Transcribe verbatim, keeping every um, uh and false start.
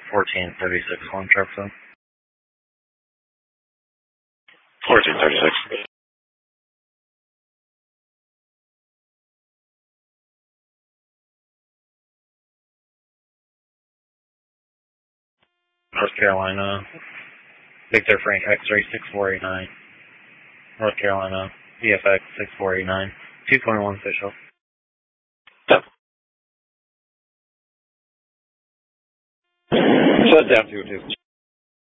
fourteen thirty-six, one Sharpton. fourteen thirty-six. North Carolina, Victor Frank X-ray six four eight nine. North Carolina, V F X six four eight nine. two twenty-one official. Shut down two two.